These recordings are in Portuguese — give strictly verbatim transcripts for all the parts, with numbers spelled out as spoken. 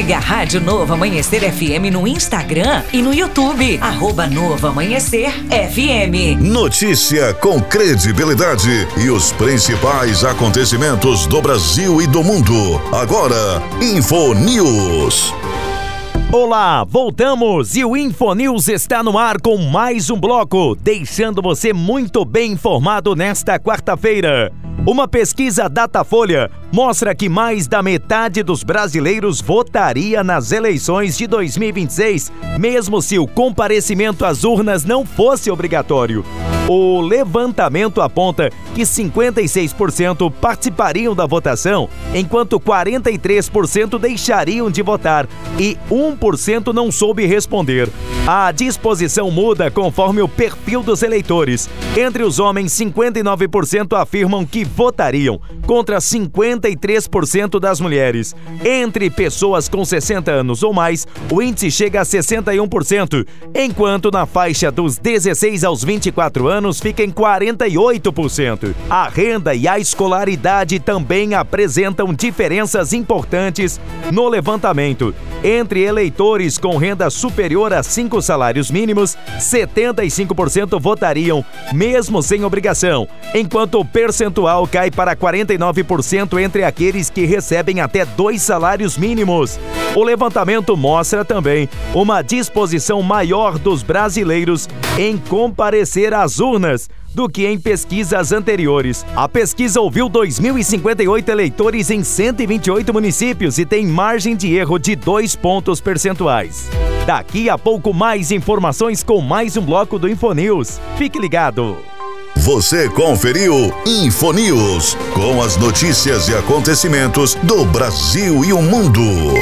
Siga a Rádio Novo Amanhecer F M no Instagram e no YouTube. Arroba Novo Amanhecer F M. Notícia com credibilidade e os principais acontecimentos do Brasil e do mundo. Agora, Infonews. Olá, voltamos e o Infonews está no ar com mais um bloco, deixando você muito bem informado nesta quarta-feira. Uma pesquisa Datafolha mostra que mais da metade dos brasileiros votaria nas eleições de dois mil e vinte e seis, mesmo se o comparecimento às urnas não fosse obrigatório. O levantamento aponta que cinquenta e seis por cento participariam da votação, enquanto quarenta e três por cento deixariam de votar e um por cento não soube responder. A disposição muda conforme o perfil dos eleitores. Entre os homens, cinquenta e nove por cento afirmam que votariam, contra cinquenta e três por cento das mulheres. Entre pessoas com sessenta anos ou mais, o índice chega a sessenta e um por cento, enquanto na faixa dos dezesseis aos vinte e quatro anos fica em quarenta e oito por cento. A renda e a escolaridade também apresentam diferenças importantes no levantamento. Entre eleitores com renda superior a cinco salários mínimos, setenta e cinco por cento votariam, mesmo sem obrigação, enquanto o percentual cai para quarenta e nove por cento entre aqueles que recebem até dois salários mínimos. O levantamento mostra também uma disposição maior dos brasileiros em comparecer às urnas do que em pesquisas anteriores. A pesquisa ouviu dois mil e cinquenta e oito eleitores em cento e vinte e oito municípios e tem margem de erro de dois pontos percentuais. Daqui a pouco mais informações com mais um bloco do Infonews. Fique ligado! Você conferiu Infonews, com as notícias e acontecimentos do Brasil e o mundo.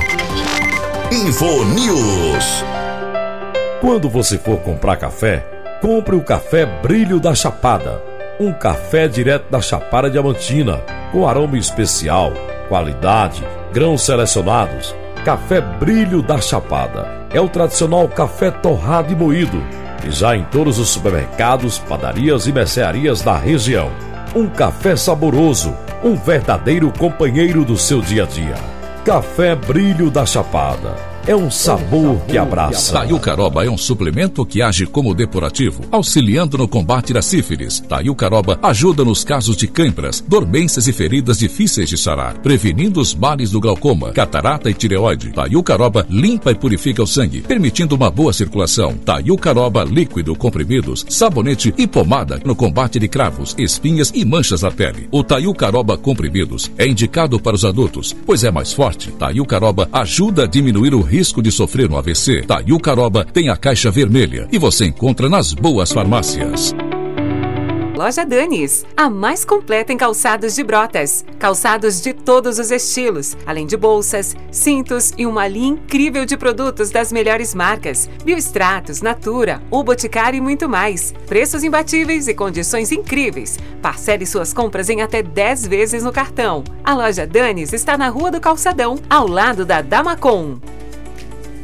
Infonews. Quando você for comprar café, compre o café Brilho da Chapada. Um café direto da Chapada Diamantina, com aroma especial, qualidade, grãos selecionados. Café Brilho da Chapada é o tradicional café torrado e moído, e já em todos os supermercados, padarias e mercearias da região. Um café saboroso, um verdadeiro companheiro do seu dia a dia. Café Brilho da Chapada. É um sabor que abraça. Taiucaroba é um suplemento que age como depurativo, auxiliando no combate da sífilis. Taiucaroba ajuda nos casos de cãibras, dormências e feridas difíceis de sarar, prevenindo os males do glaucoma, catarata e tireoide. Taiucaroba limpa e purifica o sangue, permitindo uma boa circulação. Taiucaroba líquido, comprimidos, sabonete e pomada no combate de cravos, espinhas e manchas na pele. O Taiucaroba comprimidos é indicado para os adultos, pois é mais forte. Taiucaroba ajuda a diminuir o risco risco de sofrer um A V C. Taiucaroba tem a caixa vermelha e você encontra nas boas farmácias. Loja Danis, a mais completa em calçados de Brotas. Calçados de todos os estilos, além de bolsas, cintos e uma linha incrível de produtos das melhores marcas. Biostratos, Natura, O Boticário e muito mais. Preços imbatíveis e condições incríveis. Parcele suas compras em até dez vezes no cartão. A Loja Danis está na Rua do Calçadão, ao lado da Damacom.